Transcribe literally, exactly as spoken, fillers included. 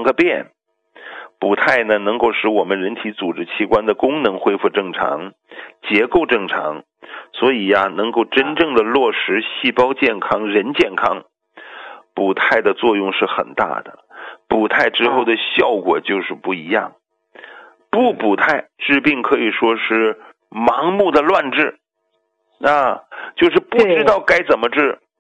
万个遍。补态呢，能够使我们人体组织器官的功能恢复正常，结构正常，所以呀，能够真正的落实细胞健康、人健康。补态的作用是很大的，补态之后的效果就是不一样。不补态治病可以说是盲目的乱治啊，就是不知道该怎么治，